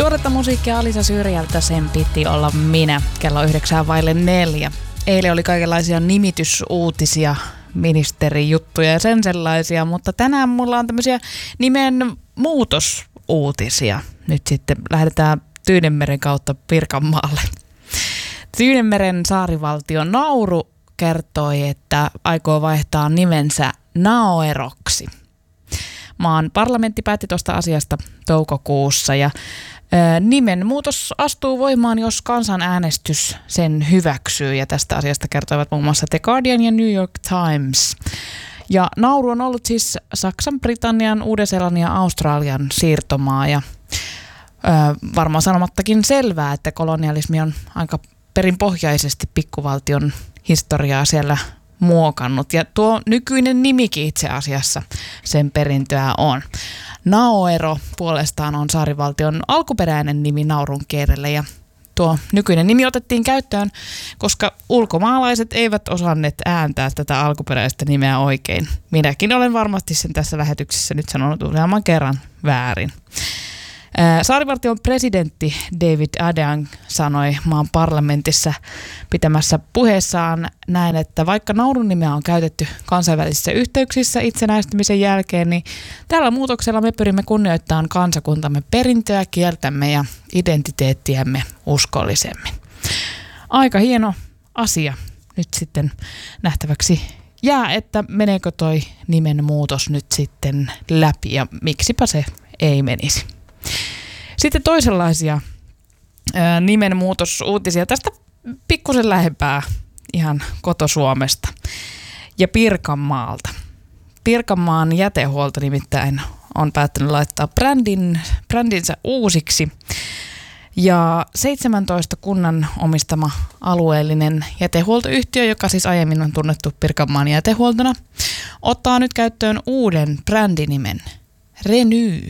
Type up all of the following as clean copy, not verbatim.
Tuoretta musiikkia Alisa Syrjältä, sen piti olla minä, kello 3:09. Eilen oli kaikenlaisia nimitysuutisia, ministerijuttuja ja sen sellaisia, mutta tänään mulla on tämmöisiä nimen muutosuutisia. Nyt sitten lähdetään Tyynenmeren kautta Pirkanmaalle. Tyynenmeren saarivaltio Nauru kertoi, että aikoo vaihtaa nimensä Naoeroksi. Maan parlamentti päätti tuosta asiasta toukokuussa ja nimenmuutos astuu voimaan, jos kansanäänestys sen hyväksyy, ja tästä asiasta kertoivat muun muassa The Guardian ja New York Times. Ja Nauru on ollut siis Saksan, Britannian, Uuden-Seelannin ja Australian siirtomaa, ja varmaan sanomattakin selvää, että kolonialismi on aika perinpohjaisesti pikkuvaltion historiaa siellä muokannut, ja tuo nykyinen nimikin itse asiassa sen perintöä on. Naoero puolestaan on saarivaltion alkuperäinen nimi naurun kielellä, ja tuo nykyinen nimi otettiin käyttöön, koska ulkomaalaiset eivät osanneet ääntää tätä alkuperäistä nimeä oikein. Minäkin olen varmasti sen tässä lähetyksessä nyt sanonut useamman kerran väärin. Saarivaltion presidentti David Adang sanoi maan parlamentissa pitämässä puheessaan näin, että vaikka naurun nimeä on käytetty kansainvälisissä yhteyksissä itsenäistymisen jälkeen, niin tällä muutoksella me pyrimme kunnioittamaan kansakuntamme perintöä, kieltämme ja identiteettiämme uskollisemmin. Aika hieno asia nyt sitten nähtäväksi jää, että meneekö toi nimen muutos nyt sitten läpi ja miksipä se ei menisi. Sitten toisenlaisia nimenmuutosuutisia tästä pikkusen lähempää ihan koto-Suomesta ja Pirkanmaalta. Pirkanmaan jätehuolto nimittäin on päättänyt laittaa brändinsä uusiksi, ja 17 kunnan omistama alueellinen jätehuoltoyhtiö, joka siis aiemmin on tunnettu Pirkanmaan jätehuoltona, ottaa nyt käyttöön uuden brändinimen Renew.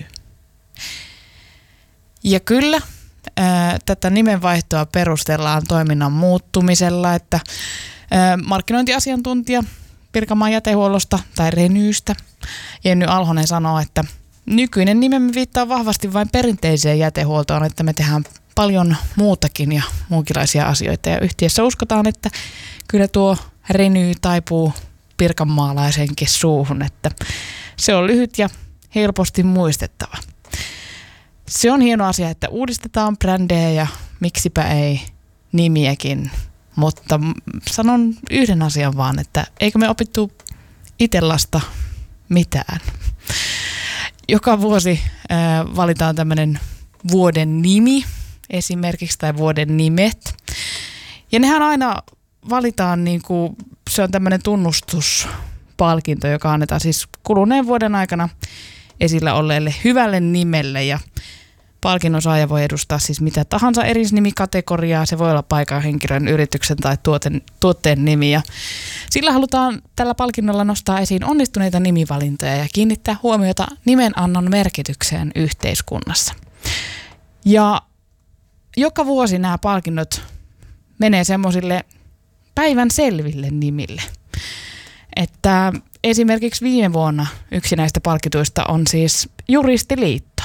Ja kyllä, tätä nimenvaihtoa perustellaan toiminnan muuttumisella, että markkinointiasiantuntija Pirkanmaan jätehuollosta tai Renyystä Jenny Alhonen sanoo, että nykyinen nimemme viittaa vahvasti vain perinteiseen jätehuoltoon, että me tehdään paljon muutakin ja muunkinlaisia asioita. Ja yhtiössä uskotaan, että kyllä tuo Renew taipuu pirkanmaalaisenkin suuhun, että se on lyhyt ja helposti muistettava. Se on hieno asia, että uudistetaan brändejä ja miksipä ei nimiäkin, mutta sanon yhden asian vaan, että eikö me opittu Itellasta mitään. Joka vuosi valitaan tämmöinen vuoden nimi esimerkiksi tai vuoden nimet. Ja nehän aina valitaan niin kuin, se on tämmöinen tunnustuspalkinto, joka annetaan siis kuluneen vuoden aikana esillä olleelle hyvälle nimelle, ja palkinnon saaja voi edustaa siis mitä tahansa eri nimikategoriaa. Se voi olla paikan henkilön, yrityksen tai tuotteen nimi. Ja sillä halutaan tällä palkinnolla nostaa esiin onnistuneita nimivalintoja ja kiinnittää huomiota nimenannon merkitykseen yhteiskunnassa. Ja joka vuosi nämä palkinnot menee semmoisille päivän selville nimille. Että esimerkiksi viime vuonna yksi näistä palkituista on siis Juristiliitto.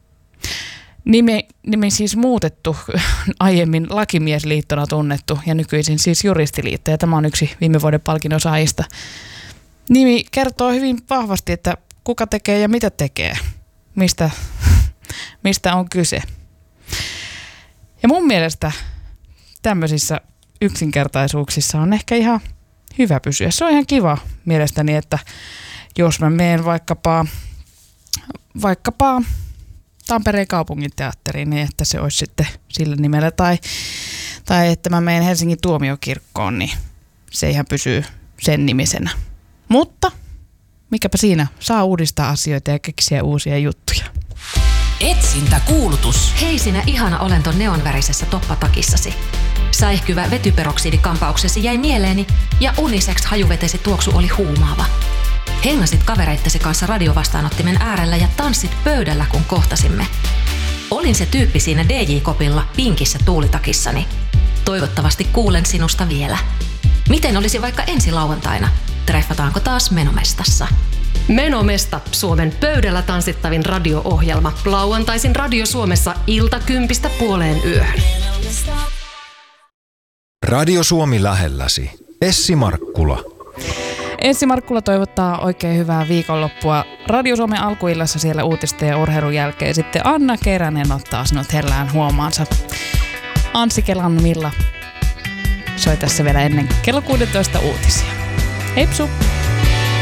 Nimi siis muutettu, aiemmin Lakimiesliittona tunnettu ja nykyisin siis Juristiliitto, ja tämä on yksi viime vuoden palkinnon saajista. Nimi kertoo hyvin vahvasti, että kuka tekee ja mitä tekee, mistä on kyse. Ja mun mielestä tämmöisissä yksinkertaisuuksissa on ehkä ihan hyvä pysyä. Se on ihan kiva mielestäni, että jos mä menen vaikkapa Tampereen kaupunginteatteriin, niin että se olisi sitten sillä nimellä, tai että mä menen Helsingin tuomiokirkkoon, niin se ihan pysyy sen nimisenä. Mutta mikäpä siinä, saa uudistaa asioita ja keksiä uusia juttuja. Etsintäkuulutus. Hei sinä ihana olento neonvärisessä toppatakissasi. Säihkyvä vetyperoksidikampauksesi jäi mieleeni ja unisex hajuvetesi tuoksu oli huumaava. Hengasit kavereittesi kanssa radiovastaanottimen äärellä ja tanssit pöydällä, kun kohtasimme. Olin se tyyppi siinä DJ-kopilla pinkissä tuulitakissani. Toivottavasti kuulen sinusta vielä. Miten olisi vaikka ensi lauantaina? Treffataanko taas Menomestassa? Menomesta, Suomen pöydällä tanssittavin radio-ohjelma. Lauantaisin Radio Suomessa ilta 10:00–1:00. Radio Suomi lähelläsi. Essi Markkula. Essi Markkula toivottaa oikein hyvää viikonloppua. Radio Suomen alkuillassa siellä uutisten ja urheilun jälkeen. Sitten Anna Keränen ottaa sinut hellään huomaansa. Anssi Kelan Milla soi tässä vielä ennen kello 16 uutisia. Heipsu!